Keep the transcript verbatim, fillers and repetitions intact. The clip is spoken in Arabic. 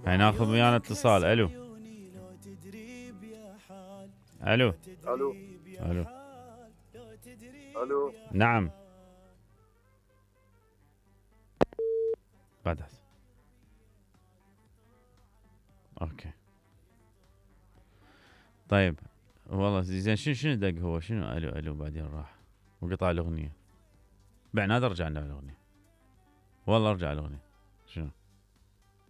هاي ناخذ ويانا اتصال. الو الو الو الو. الو. نعم. بعد. اوكي طيب. والله زين. شنو شنو دق هو؟ شنو الو الو بعدين راح وقطع الاغنيه. بعد نادر رجعنا الاغنيه. والله ارجع الاغنيه. شنو